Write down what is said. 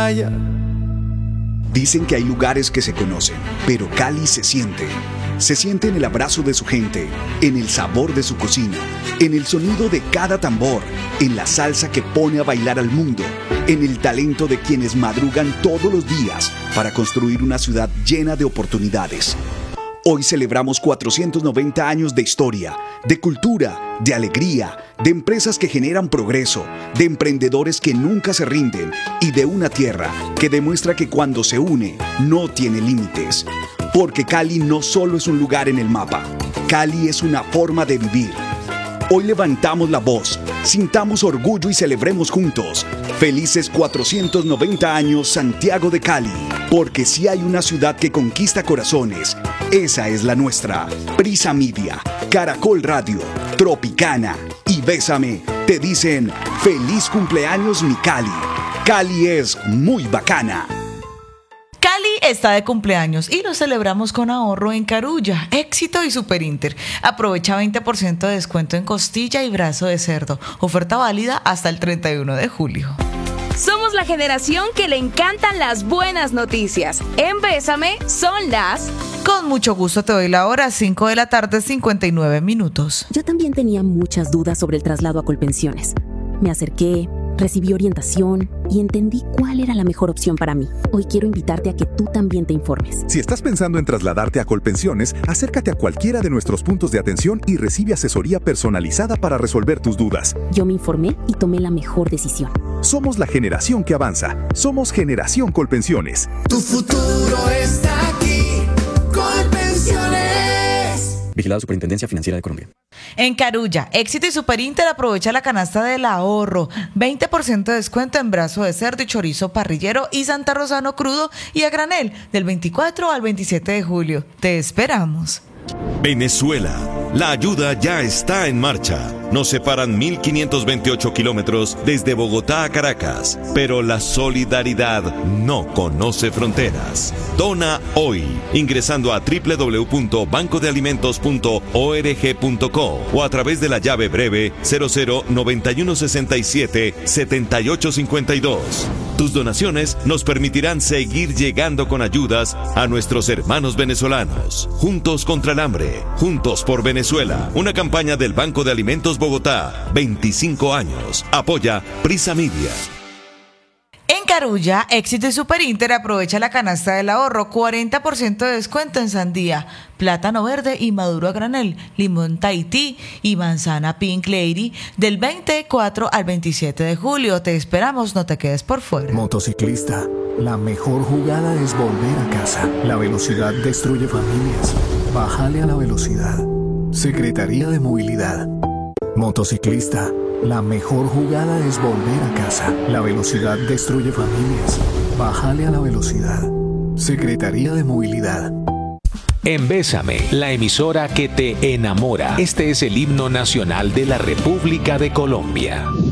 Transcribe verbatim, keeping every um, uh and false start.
playa. Dicen que hay lugares que se conocen, pero Cali se siente. Se siente en el abrazo de su gente, en el sabor de su cocina, en el sonido de cada tambor, en la salsa que pone a bailar al mundo, en el talento de quienes madrugan todos los días para construir una ciudad llena de oportunidades. Hoy celebramos cuatrocientos noventa años de historia, de cultura, de alegría, de empresas que generan progreso, de emprendedores que nunca se rinden y de una tierra que demuestra que cuando se une no tiene límites. Porque Cali no solo es un lugar en el mapa, Cali es una forma de vivir. Hoy levantamos la voz, sintamos orgullo y celebremos juntos. Felices cuatrocientos noventa años Santiago de Cali, porque si hay una ciudad que conquista corazones, esa es la nuestra. Prisa Media, Caracol Radio, Tropicana y Bésame te dicen feliz cumpleaños mi Cali. Cali es muy bacana. Cali está de cumpleaños y lo celebramos con ahorro en Carulla, Éxito y Super Inter. Aprovecha veinte por ciento de descuento en costilla y brazo de cerdo. Oferta válida hasta el treinta y uno de julio. Somos la generación que le encantan las buenas noticias. En Bésame son las... Con mucho gusto te doy la hora, cinco de la tarde, cincuenta y nueve minutos. Yo también tenía muchas dudas sobre el traslado a Colpensiones. Me acerqué, recibí orientación y entendí cuál era la mejor opción para mí. Hoy quiero invitarte a que tú también te informes. Si estás pensando en trasladarte a Colpensiones, acércate a cualquiera de nuestros puntos de atención y recibe asesoría personalizada para resolver tus dudas. Yo me informé y tomé la mejor decisión. Somos la generación que avanza. Somos Generación Colpensiones. Tu futuro está aquí, Colpensiones. Vigilado Superintendencia Financiera de Colombia. En Carulla, Éxito y Super Inter aprovecha la canasta del ahorro. veinte por ciento de descuento en brazo de cerdo y chorizo parrillero y Santa Rosano crudo y a granel del veinticuatro al veintisiete de julio. Te esperamos. Venezuela, la ayuda ya está en marcha. Nos separan mil quinientos veintiocho kilómetros desde Bogotá a Caracas, pero la solidaridad no conoce fronteras. Dona hoy, ingresando a doble u doble u doble u punto banco de alimentos punto org punto co o a través de la llave breve cero cero noventa y uno sesenta y siete setenta y ocho cincuenta y dos. Tus donaciones nos permitirán seguir llegando con ayudas a nuestros hermanos venezolanos. Juntos contra el hambre, juntos por Venezuela. Una campaña del Banco de Alimentos Bogotá, veinticinco años. Apoya Prisa Media. En Carulla, Éxito y Super Inter aprovecha la canasta del ahorro, cuarenta por ciento de descuento en sandía, plátano verde y maduro a granel, limón Tahití y manzana Pink Lady del veinticuatro al veintisiete de julio. Te esperamos, no te quedes por fuera. Motociclista, la mejor jugada es volver a casa. La velocidad destruye familias. Bájale a la velocidad. Secretaría de Movilidad. Motociclista, la mejor jugada es volver a casa. La velocidad destruye familias. Bájale a la velocidad. Secretaría de Movilidad. En Bésame, la emisora que te enamora. Este es el himno nacional de la República de Colombia.